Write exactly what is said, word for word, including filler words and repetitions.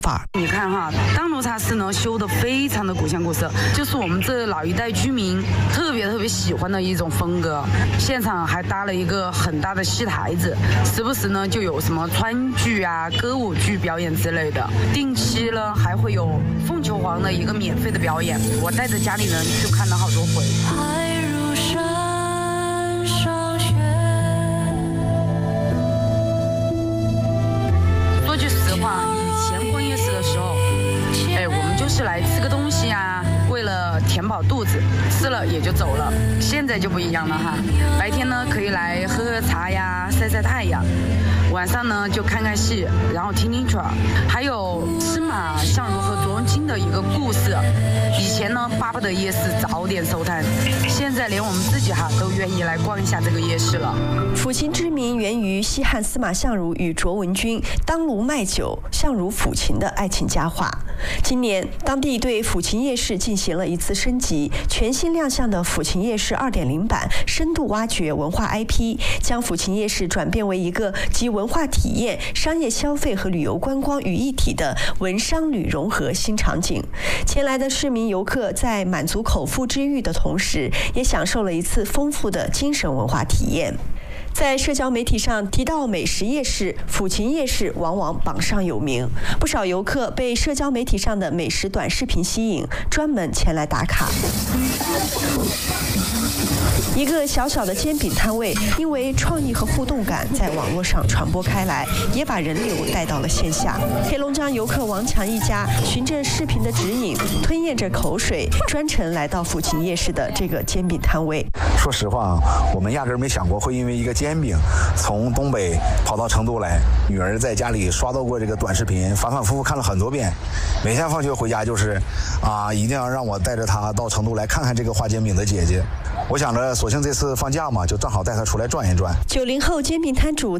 法儿。 你看哈，当炉茶室呢修得非常的古香古色，就是我们这老一代居民特别特别喜欢的一种风格。现场还搭了一个很大的戏台子，时不时呢就有什么川剧啊、歌舞剧表演之类的。定期呢还会有凤求凰的一个免费的表演，我带着家里人去看了好多回。说句实话，以前逛夜市的时候，哎，我们就是来吃个东西啊，为了填饱肚子，吃了也就走了。现在就不一样了哈，白天呢可以来喝喝茶呀，晒晒太阳，晚上呢就看看戏，然后听听曲儿，还有司马相如和卓文君的一个故事。以前呢巴不得夜市早点收摊，现在连我们自己哈都愿意来逛一下这个夜市了。 抚琴之名源于西汉司马相如与卓文君当炉卖酒、相如抚琴的爱情佳话。今年，当地对抚琴夜市进行了一次升级，全新亮相的抚琴夜市 二点零 版，深度挖掘文化 I P， 将抚琴夜市转变为一个集文化体验、商业消费和旅游观光于一体的文商旅融合新场景。前来的市民游客在满足口腹之欲的同时，也享受了一次丰富的精神文化体验。在社交媒体上提到美食夜市，抚琴夜市往往榜上有名，不少游客被社交媒体上的美食短视频吸引，专门前来打卡。一个小小的煎饼摊位，因为创意和互动感在网络上传播开来，也把人流带到了线下。黑龙江游客王强一家循着视频的指引，吞咽着口水，专程来到抚琴夜市的这个煎饼摊位。 说实话，我们压根儿没想过会因为一个煎饼从东北跑到成都来。女儿在家里刷到过这个短视频，反反复复看了很多遍，每天放学回家就是啊，一定要让我带着她到成都来看看这个画煎饼的姐姐。我想着索性这次放假嘛，就正好带她出来转一转。 九零后煎饼摊主